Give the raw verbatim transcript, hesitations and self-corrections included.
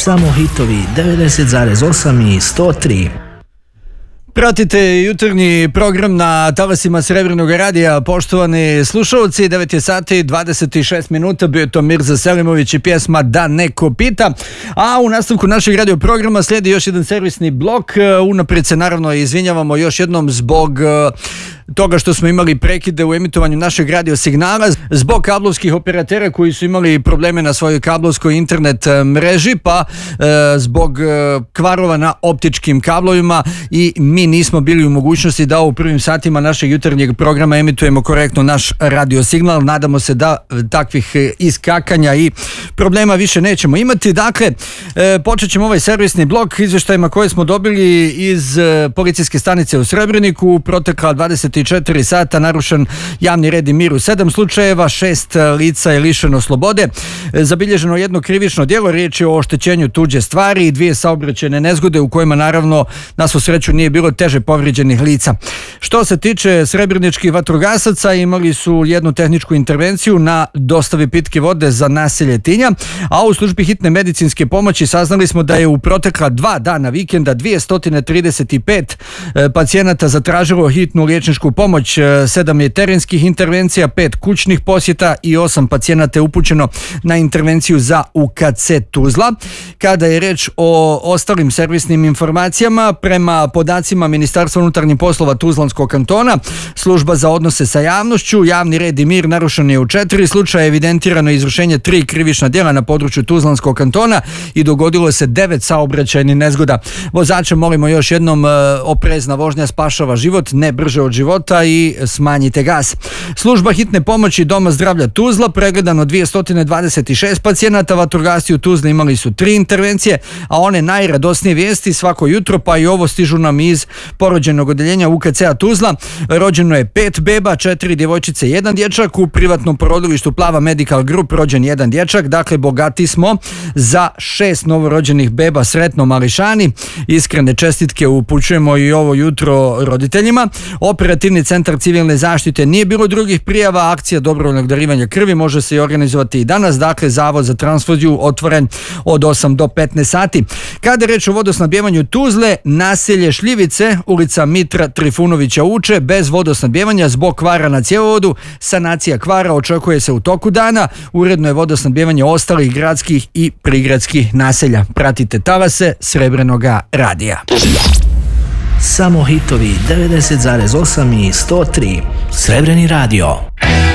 Samo hitovi devedeset zarez osam i sto tri. Pratite jutarnji program na talasima Srebrnog radija, poštovani slušalci. Devet je sati dvadeset šest minuta, bio je to Mirza Selimović i pjesma Da neko pita. A u nastavku našeg radio programa slijedi još jedan servisni blok. Unaprijed se naravno izvinjavamo još jednom zbog toga što smo imali prekide u emitovanju našeg radio signala zbog kablovskih operatera koji su imali probleme na svojoj kablovskoj internet mreži, pa e, zbog e, kvarova na optičkim kablovima i mi nismo bili u mogućnosti da u prvim satima našeg jutarnjeg programa emitujemo korektno naš radio signal. Nadamo se da takvih iskakanja i problema više nećemo imati. Dakle, e, počet ćemo ovaj servisni blok izvještajima koje smo dobili iz e, policijske stanice u Srebreniku. U protekla dvadeset četiri sata narušen javni red i mir u sedam slučajeva, šest lica je lišeno slobode, zabilježeno jedno krivično djelo, riječ je o oštećenju tuđe stvari i dvije saobraćajne nezgode u kojima naravno na svu sreću nije bilo teže povrijeđenih lica. Što se tiče srebreničkih vatrogasaca, imali su jednu tehničku intervenciju na dostavi pitke vode za naselje Tinja, a u službi hitne medicinske pomoći saznali smo da je u protekla dva dana vikenda dvjesto trideset pet pacijenata zatražilo hitnu liječničku pomoć, sedam je terenskih intervencija, pet kućnih posjeta i osam pacijenata je upućeno na intervenciju za U K C Tuzla. Kada je reč o ostalim servisnim informacijama, prema podacima Ministarstva unutarnjih poslova Tuzlanskog kantona, služba za odnose sa javnošću, javni red i mir narušen je u četiri slučaja, evidentirano je izvršenje tri krivična djela na području Tuzlanskog kantona i dogodilo se devet saobraćajnih nezgoda. Vozače molimo još jednom, oprezna vožnja spašava život, ne brže od života i smanjite gas. Služba hitne pomoći Doma zdravlja Tuzla, pregledano dvjesto dvadeset šest pacijenata, vatrogasci u Tuzli imali su tri intervencije, a one najradosnije vijesti svako jutro, pa i ovo stižu nam iz porođenog odeljenja U K C-a Tuzla. Rođeno je pet beba, četiri djevojčice, jedan dječak. U privatnom porodilištu Plava Medical Group rođen jedan dječak, dakle bogati smo za šest novorođenih beba, sretno mališani. Iskrene čestitke upućujemo i ovo jutro roditeljima. Operativni centar civilne zaštite, nije bilo drugih prijava, akcija dobrovoljnog darivanja krvi može se i organizovati i danas, dakle Zavod za transfuziju otvoren od osam do petnaest sati. Kada je reč o vodosnabdjevanju Tuzle, naselje Šljivice, ulica Mitra Trifunovića Uče, bez vodosnabdjevanja zbog kvara na cjevovodu, sanacija kvara očekuje se u toku dana, uredno je vodosnabdjevanje ostalih gradskih i prigradskih naselja. Pratite talase Srebrenoga radija. Samo hitovi devedeset zarez osam i sto tri. Srebreni radio.